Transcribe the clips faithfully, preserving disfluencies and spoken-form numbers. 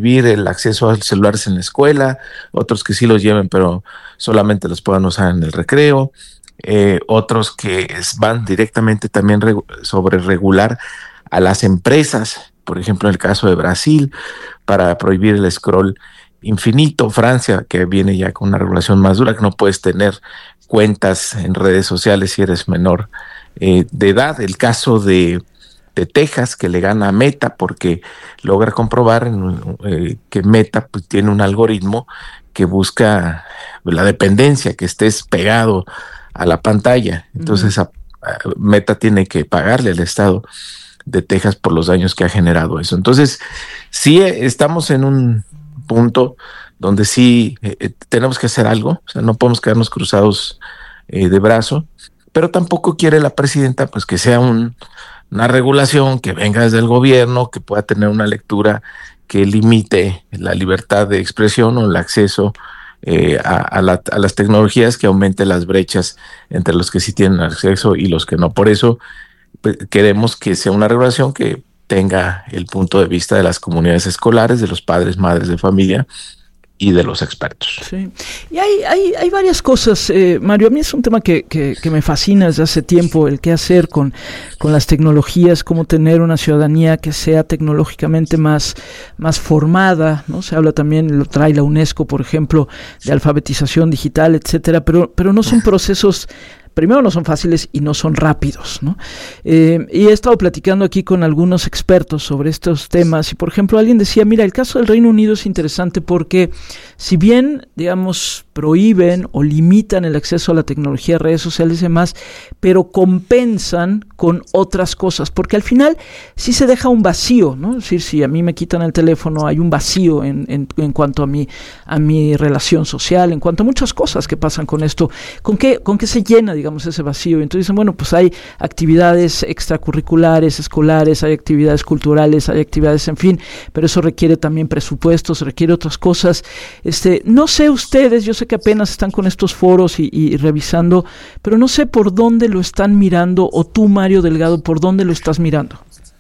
prohibir el acceso a celulares en la escuela, otros que sí los lleven, pero solamente los puedan usar en el recreo, eh, otros que es, van directamente también regu- sobre regular a las empresas, por ejemplo, en el caso de Brasil, para prohibir el scroll infinito. Francia, que viene ya con una regulación más dura, que no puedes tener cuentas en redes sociales si eres menor eh, de edad. El caso de, de Texas, que le gana a Meta porque logra comprobar eh, que Meta pues, tiene un algoritmo que busca la dependencia, que estés pegado a la pantalla. Entonces uh-huh. a, a Meta tiene que pagarle al Estado de Texas por los daños que ha generado eso. Entonces, sí estamos en un punto donde sí eh, tenemos que hacer algo, o sea, no podemos quedarnos cruzados eh, de brazo, pero tampoco quiere la presidenta pues que sea un, una regulación que venga desde el gobierno, que pueda tener una lectura que limite la libertad de expresión o el acceso eh, a, a, la, a las tecnologías, que aumente las brechas entre los que sí tienen acceso y los que no. Por eso pues, queremos que sea una regulación que tenga el punto de vista de las comunidades escolares, de los padres, madres de familia y de los expertos. Sí, y hay, hay, hay varias cosas, eh, Mario. A mí es un tema que, que, que me fascina desde hace tiempo, el qué hacer con, con las tecnologías, cómo tener una ciudadanía que sea tecnológicamente más, más formada, ¿no? Se habla también, lo trae la UNESCO, por ejemplo, de alfabetización digital, etcétera, pero, pero no son procesos... Primero, no son fáciles y no son rápidos, ¿no? Eh, y he estado platicando aquí con algunos expertos sobre estos temas y, por ejemplo, alguien decía, mira, el caso del Reino Unido es interesante porque si bien, digamos, prohíben o limitan el acceso a la tecnología, redes sociales y demás, pero compensan con otras cosas, porque al final sí se deja un vacío, ¿no? Es decir, si a mí me quitan el teléfono, hay un vacío en, en, en cuanto a mi, a mi relación social, en cuanto a muchas cosas que pasan con esto. ¿Con qué, con qué se llena, digamos? digamos, ese vacío? Y entonces dicen, bueno, pues hay actividades extracurriculares, escolares, hay actividades culturales, hay actividades, en fin, pero eso requiere también presupuestos, requiere otras cosas. Este, no sé ustedes, yo sé que apenas están con estos foros y, y revisando, pero no sé por dónde lo están mirando, o tú, Mario Delgado, ¿por dónde lo estás mirando?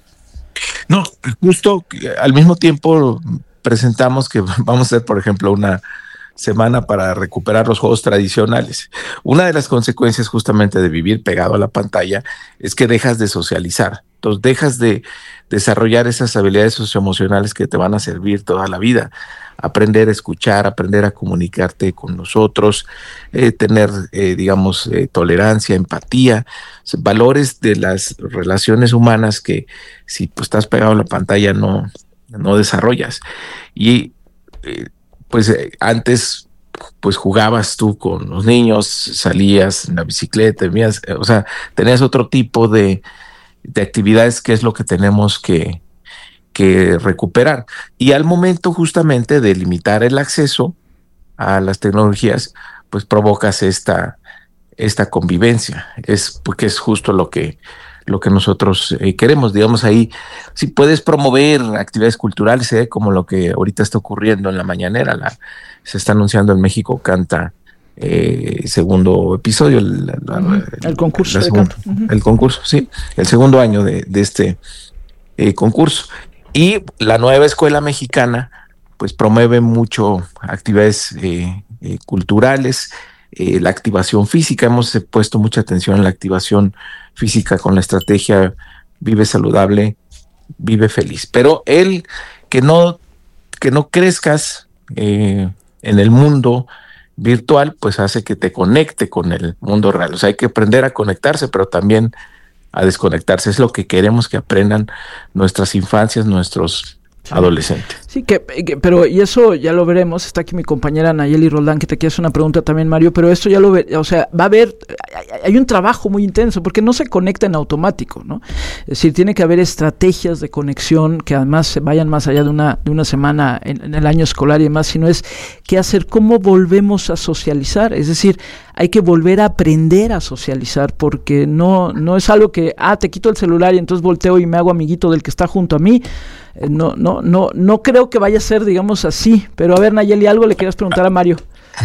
No, justo al mismo tiempo presentamos que vamos a hacer, por ejemplo, una semana para recuperar los juegos tradicionales. Una de las consecuencias justamente de vivir pegado a la pantalla es que dejas de socializar. Entonces dejas de desarrollar esas habilidades socioemocionales que te van a servir toda la vida. Aprender a escuchar, aprender a comunicarte con nosotros, eh, tener, eh, digamos, eh, tolerancia, empatía, valores de las relaciones humanas que si pues, estás pegado a la pantalla no, no desarrollas. Y eh, pues eh, antes pues jugabas tú con los niños, salías en la bicicleta, veías, eh, o sea, tenías otro tipo de, de actividades que es lo que tenemos que, que recuperar. Y al momento justamente de limitar el acceso a las tecnologías, pues provocas esta, esta convivencia. Es porque es justo lo que lo que nosotros eh, queremos, digamos ahí, si puedes promover actividades culturales, eh, como lo que ahorita está ocurriendo en la mañanera, la, se está anunciando en México Canta, eh, segundo episodio, el, la, uh-huh. el, el concurso la de segundo, canto. Uh-huh. El concurso, sí, el segundo año de, de este eh, concurso. Y la nueva escuela mexicana, pues promueve mucho actividades eh, eh, culturales, eh, la activación física. Hemos puesto mucha atención en la activación física con la estrategia Vive Saludable, Vive Feliz. Pero el que no, que no crezcas eh, en el mundo virtual, pues hace que te conecte con el mundo real. O sea, hay que aprender a conectarse, pero también a desconectarse. Es lo que queremos que aprendan nuestras infancias, nuestros sí. adolescentes. Sí, que, que, pero y eso ya lo veremos. Está aquí mi compañera Nayeli Roldán, que te quiere hacer una pregunta también, Mario, pero esto ya lo ve, o sea, va a haber, hay, hay un trabajo muy intenso, porque no se conecta en automático, ¿no? Es decir, tiene que haber estrategias de conexión que además se vayan más allá de una, de una semana en, en el año escolar y demás, sino es qué hacer, cómo volvemos a socializar. Es decir, hay que volver a aprender a socializar, porque no, no es algo que, ah, te quito el celular y entonces volteo y me hago amiguito del que está junto a mí. Eh, no, no, no, no creo que vaya a ser, digamos, así. Pero a ver, Nayeli, ¿algo le quieras preguntar a Mario?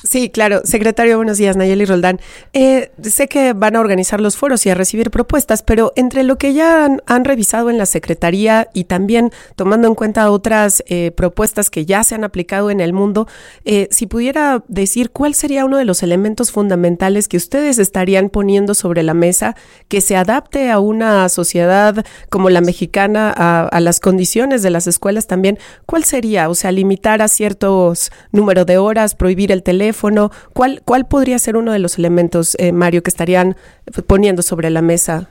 Sí, claro. Secretario, buenos días, Nayeli Roldán. Eh, sé que van a organizar los foros y a recibir propuestas, pero entre lo que ya han, han revisado en la Secretaría y también tomando en cuenta otras eh, propuestas que ya se han aplicado en el mundo, eh, si pudiera decir cuál sería uno de los elementos fundamentales que ustedes estarían poniendo sobre la mesa que se adapte a una sociedad como la mexicana, a, a las condiciones de las escuelas también, ¿cuál sería? O sea, limitar a ciertos número de horas, prohibir el teléfono. ¿Cuál, ¿Cuál podría ser uno de los elementos, eh, Mario, que estarían poniendo sobre la mesa?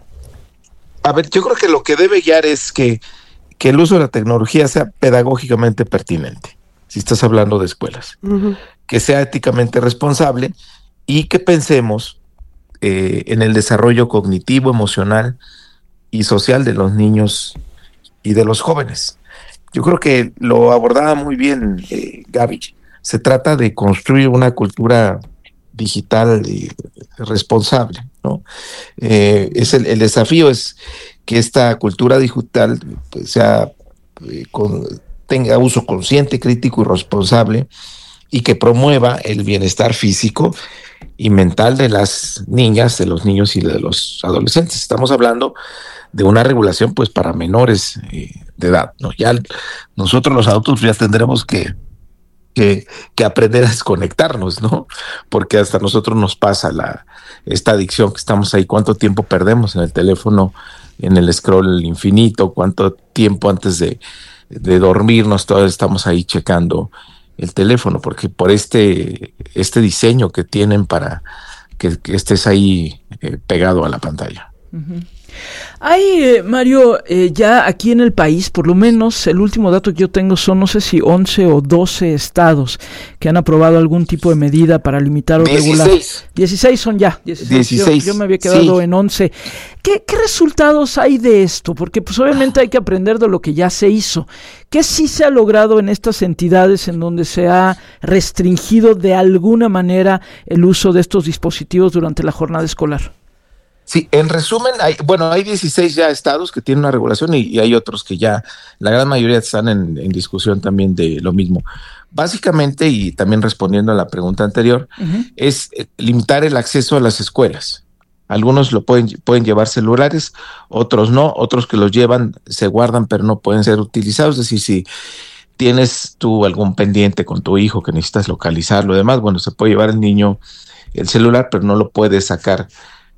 A ver, yo creo que lo que debe guiar es que, que el uso de la tecnología sea pedagógicamente pertinente, si estás hablando de escuelas, uh-huh. que sea éticamente responsable y que pensemos eh, en el desarrollo cognitivo, emocional y social de los niños y de los jóvenes. Yo creo que lo abordaba muy bien eh, Gaby. Se trata de construir una cultura digital y responsable, ¿no? Eh, es el, el desafío es que esta cultura digital pues, sea, eh, con, tenga uso consciente, crítico y responsable y que promueva el bienestar físico y mental de las niñas, de los niños y de los adolescentes. Estamos hablando de una regulación pues para menores eh, de edad, ¿no? Ya nosotros los adultos ya tendremos que Que, que aprender a desconectarnos, ¿no? Porque hasta a nosotros nos pasa la, esta adicción que estamos ahí, cuánto tiempo perdemos en el teléfono, en el scroll infinito, cuánto tiempo antes de, de dormirnos todavía estamos ahí checando el teléfono, porque por este, este diseño que tienen para que, que estés ahí eh, pegado a la pantalla. Uh-huh. Hay, eh, Mario, eh, ya aquí en el país, por lo menos el último dato que yo tengo son, no sé si once o doce estados que han aprobado algún tipo de medida para limitar o regular. dieciséis son ya. dieciséis. dieciséis. Yo, yo me había quedado sí. en once. ¿Qué, ¿Qué resultados hay de esto? Porque pues obviamente hay que aprender de lo que ya se hizo. ¿Qué sí se ha logrado en estas entidades en donde se ha restringido de alguna manera el uso de estos dispositivos durante la jornada escolar? Sí, en resumen, hay, bueno, hay dieciséis ya estados que tienen una regulación y, y hay otros que ya, la gran mayoría están en, en discusión también de lo mismo. Básicamente, y también respondiendo a la pregunta anterior, uh-huh. es limitar el acceso a las escuelas. Algunos lo pueden, pueden llevar celulares, otros no, otros que los llevan se guardan pero no pueden ser utilizados. Es decir, si tienes tú algún pendiente con tu hijo que necesitas localizarlo y demás, bueno, se puede llevar el niño el celular, pero no lo puede sacar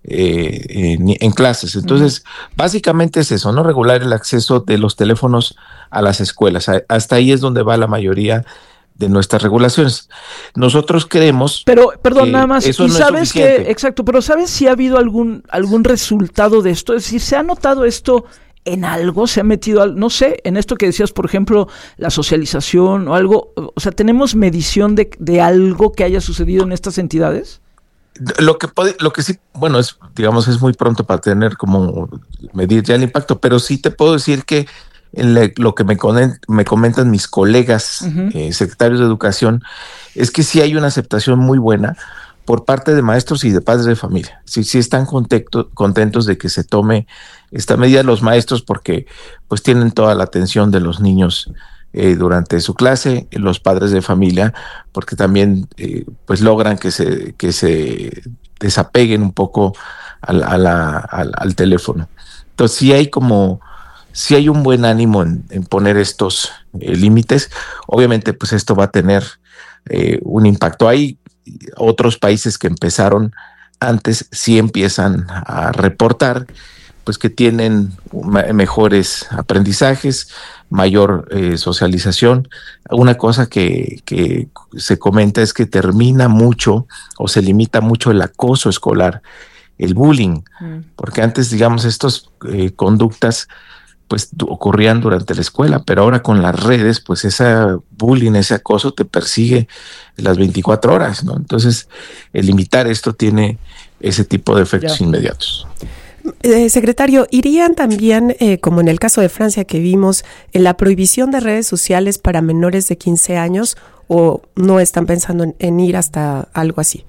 Eh, en, en clases. Entonces, uh-huh. básicamente es eso, ¿no? Regular el acceso de los teléfonos a las escuelas. A, hasta ahí es donde va la mayoría de nuestras regulaciones. Nosotros creemos. Pero, perdón, nada más. Eso y no sabes que, exacto, pero ¿sabes si ha habido algún, algún resultado de esto? Es decir, ¿se ha notado esto en algo? ¿Se ha metido, al, no sé, en esto que decías, por ejemplo, la socialización o algo? O sea, ¿tenemos medición de, de algo que haya sucedido en estas entidades? Lo que puede, lo que sí, bueno, es, digamos, es muy pronto para tener como medir ya el impacto, pero sí te puedo decir que en le, lo que me, con, me comentan mis colegas uh-huh. eh, secretarios de educación es que sí hay una aceptación muy buena por parte de maestros y de padres de familia. Sí, sí están contento, contentos de que se tome esta medida los maestros porque pues tienen toda la atención de los niños Eh, durante su clase, los padres de familia, porque también eh, pues logran que se, que se desapeguen un poco al, a la, al, al teléfono. Entonces sí hay como, sí hay un buen ánimo en, en poner estos eh, límites. Obviamente pues esto va a tener eh, un impacto. Hay otros países que empezaron antes, sí empiezan a reportar pues que tienen mejores aprendizajes, mayor eh, socialización. Una cosa que, que se comenta es que termina mucho o se limita mucho el acoso escolar, el bullying, mm. porque antes, digamos, estas eh, conductas pues ocurrían durante la escuela, pero ahora con las redes, pues ese bullying, ese acoso te persigue las veinticuatro horas, ¿no? Entonces, el limitar esto tiene ese tipo de efectos ya. inmediatos. Eh, secretario, ¿irían también, eh, como en el caso de Francia que vimos, en la prohibición de redes sociales para menores de quince años o no están pensando en, en ir hasta algo así?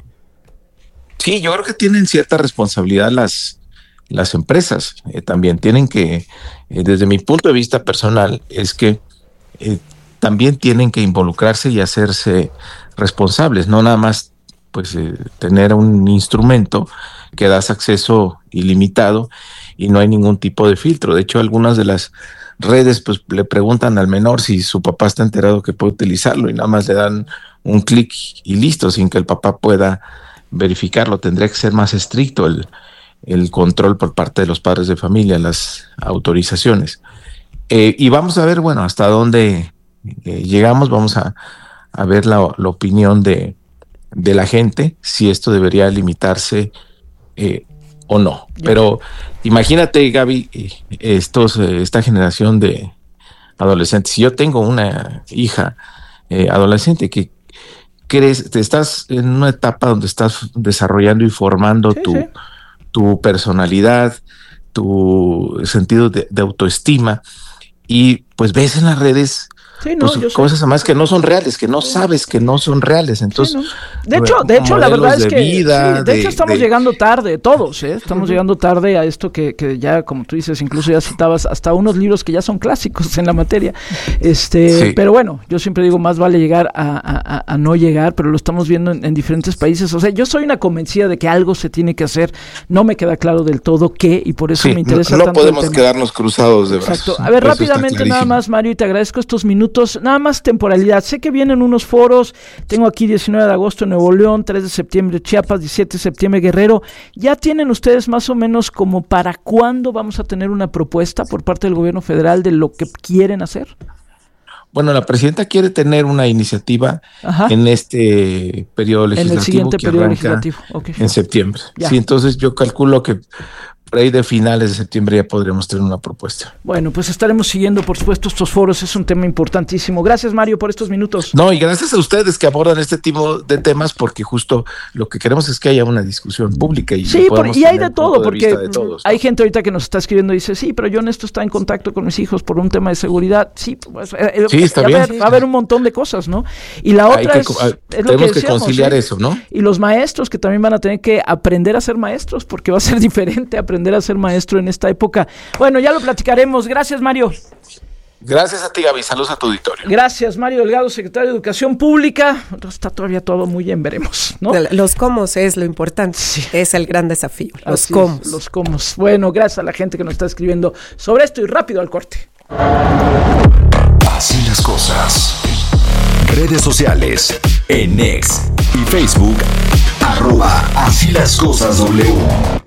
Sí, yo creo que tienen cierta responsabilidad las, las empresas. Eh, también tienen que, eh, desde mi punto de vista personal, es que eh, también tienen que involucrarse y hacerse responsables, no nada más pues eh, tener un instrumento que das acceso ilimitado y no hay ningún tipo de filtro. De hecho, algunas de las redes pues le preguntan al menor si su papá está enterado que puede utilizarlo y nada más le dan un clic y listo, sin que el papá pueda verificarlo. Tendría que ser más estricto el, el control por parte de los padres de familia, las autorizaciones. Eh, y vamos a ver, bueno, hasta dónde eh, llegamos. Vamos a, a ver la, la opinión de, de la gente, si esto debería limitarse eh, o no. Pero imagínate, Gaby, estos, esta generación de adolescentes. Si yo tengo una hija eh, adolescente que crees, te estás en una etapa donde estás desarrollando y formando sí, tu, sí. tu personalidad, tu sentido de, de autoestima, y pues ves en las redes sí, no, pues, cosas además que no son reales, que no sabes que no son reales. Entonces, sí, no. de hecho, de hecho, la verdad es que vida, sí, de, de hecho estamos de... llegando tarde, todos, ¿eh? Estamos uh-huh. llegando tarde a esto que, que ya, como tú dices, incluso ya citabas hasta unos libros que ya son clásicos en la materia. Este, sí. Pero bueno, yo siempre digo, más vale llegar a, a, a no llegar, pero lo estamos viendo en, en diferentes países. O sea, yo soy una convencida de que algo se tiene que hacer. No me queda claro del todo qué, y por eso sí, me interesa no, no tanto. No podemos quedarnos cruzados de brazos. Exacto. A ver, eso rápidamente nada más, Mario, y te agradezco estos minutos. Nada más temporalidad. Sé que vienen unos foros. Tengo aquí diecinueve de agosto en Nuevo León, tres de septiembre Chiapas, diecisiete de septiembre Guerrero. ¿Ya tienen ustedes más o menos como para cuándo vamos a tener una propuesta por parte del gobierno federal de lo que quieren hacer? Bueno, la presidenta quiere tener una iniciativa Ajá. en este periodo legislativo. En el siguiente que periodo legislativo. Okay. En septiembre. Ya. Sí, entonces yo calculo que por ahí de finales de septiembre ya podremos tener una propuesta. Bueno, pues estaremos siguiendo, por supuesto, estos foros. Es un tema importantísimo. Gracias, Mario, por estos minutos. No, y gracias a ustedes que abordan este tipo de temas, porque justo lo que queremos es que haya una discusión pública. Y sí, por, y hay de todo, porque de todos, ¿no? Hay gente ahorita que nos está escribiendo y dice, sí, pero yo en esto está en contacto con mis hijos por un tema de seguridad. Sí, pues, eh, sí está bien. Ver, va a haber un montón de cosas, ¿no? Y la otra que, es, hay, es lo lo que, decíamos, que conciliar ¿eh? eso, ¿no? Y los maestros que también van a tener que aprender a ser maestros, porque va a ser diferente aprender a ser maestro en esta época. Bueno, ya lo platicaremos. Gracias, Mario. Gracias a ti, Gaby. Saludos a tu auditorio. Gracias, Mario Delgado, secretario de Educación Pública. Está todavía todo muy en veremos, ¿no? Los cómo es lo importante. Sí. Es el gran desafío. Los Así cómo. Los cómo. Bueno, gracias a la gente que nos está escribiendo sobre esto y rápido al corte. Así las cosas. Redes sociales. En X y Facebook. Arroba Así las cosas W.